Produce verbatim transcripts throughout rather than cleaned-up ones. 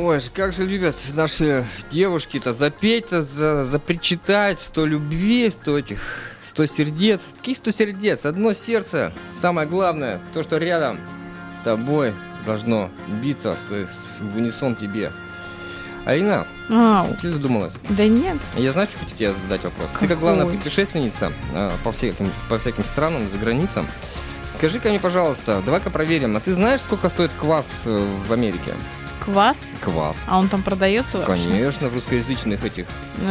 Ой, как же любят наши девушки-то запеть-то, за, запричитать сто любви, сто этих, сто сердец. Какие сто сердец? Одно сердце. Самое главное, то, что рядом с тобой должно биться, то есть в унисон тебе. Алина, Ау. ты задумалась? Да нет. Я знаю, что хочу тебе задать вопрос. Какой? Ты как главная путешественница э, по, всяким, по всяким странам, за границам. Скажи-ка мне, пожалуйста, давай-ка проверим, а ты знаешь, сколько стоит квас э, в Америке? Квас? Квас. А он там продается вообще? Конечно, в русскоязычных этих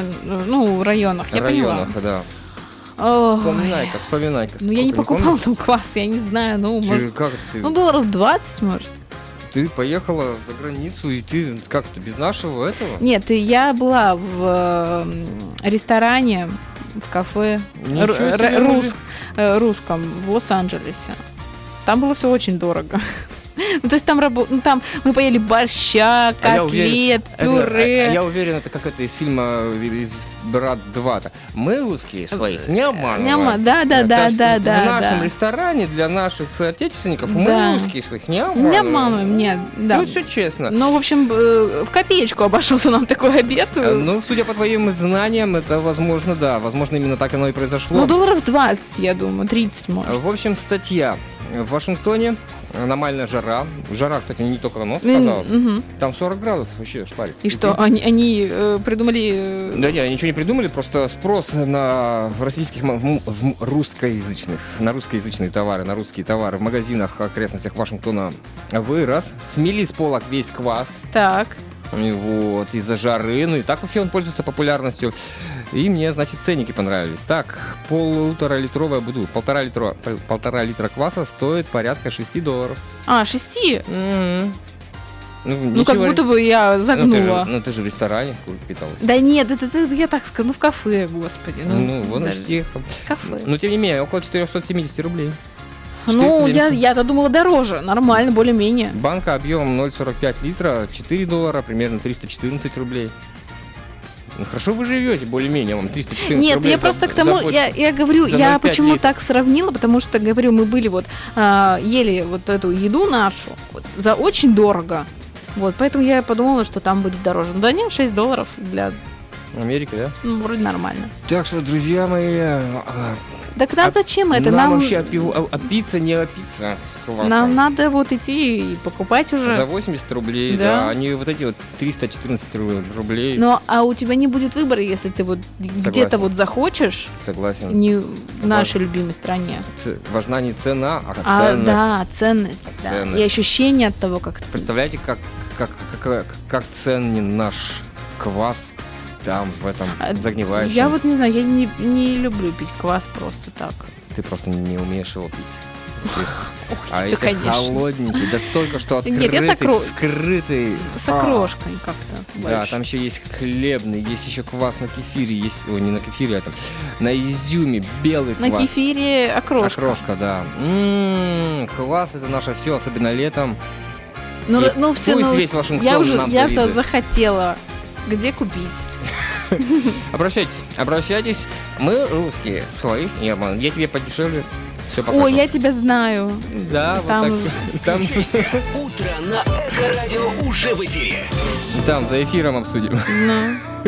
Ну, районах, я районах, поняла. да. Ой. Вспоминай-ка, вспоминай-ка. Ну, я не покупала помнишь? там квас, я не знаю, ну, Ты, может... как это ты? Ну, долларов двадцать, может. Ты поехала за границу, и ты как-то без нашего этого? Нет, я была в э, ресторане, в кафе Ничего р- себе, р- мужик. рус- э, русском в Лос-Анджелесе. Там было все очень дорого. Ну, то есть там, рабо- ну, там мы поели борща, А я уверен- котлет, это- пюре. а- а я уверен, это как это из фильма из «Брат два». Мы русские своих не обманываем. Не обман- да, да, да, Так что да, да, В нашем да. ресторане для наших соотечественников мы Да. русские своих не обманываем. Не обманываем, нет, да. Тут все честно. Ну, в общем, э, в копеечку обошелся нам такой обед. А, Ну, судя по твоим знаниям, это возможно, да. Возможно, именно так оно и произошло. Ну, долларов двадцать, я думаю, тридцать, может. В общем, статья. В Вашингтоне аномальная жара. Жара, кстати, не только на нос сказалась. Мгм. Там сорок градусов вообще шпарит. И что, они, они э, придумали... э, Да не, ничего не придумали, просто спрос на в российских, м- в, м- в русскоязычных, на русскоязычные товары, на русские товары в магазинах, окрестностях Вашингтона вырос. Смели с полок весь квас. Так, И вот, из-за жары, ну и так вообще он пользуется популярностью. И мне, значит, ценники понравились. Так, полутора литровая буду, полтора литра, пол- полтора литра кваса стоит порядка шести долларов. а, шести? М-м. Ну, Ну, как ничего- будто бы я ну, загнула. ты же, ну, ты же в ресторане питалась. Да нет, это, это я так скажу, ну в кафе, господи. Ну, Ну, вот, даже значит, их- кафе. Но, тем не менее, около четыреста семьдесят рублей. Ну, я, четыреста я-то думала дороже, нормально, более-менее. Банка объемом ноль целых сорок пять литра, четыре доллара, примерно триста четырнадцать рублей. Ну, хорошо вы живете, более-менее, вам триста четырнадцать Нет, рублей я за- просто к за тому, бочку. я, я говорю, За я ноль целых пять почему литров. так сравнила, потому что, говорю, мы были вот, а, ели вот эту еду нашу вот, за очень дорого. Вот, поэтому я подумала, что там будет дороже. Ну да нет, шесть долларов для, Америка, да? ну, вроде нормально. Так что, друзья мои, а, Так нам А зачем это? нам, Нам, вообще опи- о- опиться, не опиться квасом. нам надо вот идти и покупать уже. За восемьдесят рублей, Да. да. Они вот эти вот триста четырнадцать ру- рублей. Но, а у тебя не будет выбора, если ты вот где-то вот захочешь, Согласен. не в нашей любимой стране. Ц- важна не цена, а А, ценность. да, ценность, да. Ценность. И ощущение от того, как это. Представляете, как, как, как, как ценен наш квас там, в этом А, загнивающем. Я вот не знаю, я не, не люблю пить квас просто так. Ты просто не умеешь его пить. Ты- Ох, А ты, если конечно. холодненький, да только что Нет, я открытый, сокро- вскрытый. С окрошкой как-то. А, да, больше. там еще есть хлебный, есть еще квас на кефире, есть, ой, не на кефире, а там на изюме, белый На квас. кефире окрошка. Окрошка, да. М-м, квас это наше все, особенно летом. Ну, И ну все, пусть ну, весь Вашингтон я уже нам я завидует. захотела. Где купить? Обращайтесь, обращайтесь. Мы русские, своих не обманываем. Я тебе подешевле все покажу. Ой, я тебя знаю. Да, Там- вот так. Там, Утро на Эхо Радио уже в эфире. там за эфиром обсудим. Ну.